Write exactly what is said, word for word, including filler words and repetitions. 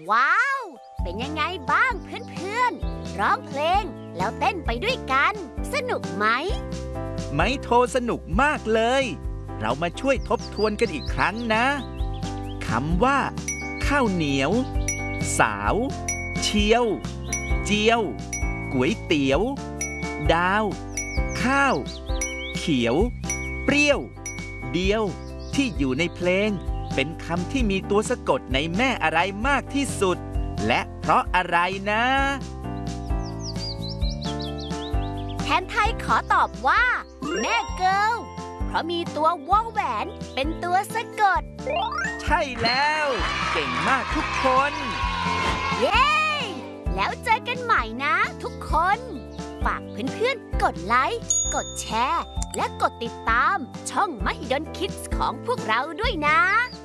ว้าว เป็นยังไงบ้างเพื่อนๆ ร้องเพลงแล้วเต้นไปด้วยกัน สนุกไหมไม้โทสนุกมากเลย เรามาช่วยทบทวนกันอีกครั้งนะคำว่าข้าวเหนียวสาวเชียวเจียวก๋วยเตี๋ยวดาวข้าวเขียวเปรี้ยวเดียวที่อยู่ในเพลงเป็นคำที่มีตัวสะกดในแม่อะไรมากที่สุดและเพราะอะไรนะแทนไทยขอตอบว่าแม่เกิลเพราะมีตัววอแหวนเป็นตัวสะกดใช่แล้วเก่งมากทุกคนเย้แล้วเจอกันใหม่นะทุกคนฝากเพื่อนๆกดไลค์กดแชร์และกดติดตามช่อง Mahidol Kids ของพวกเราด้วยนะ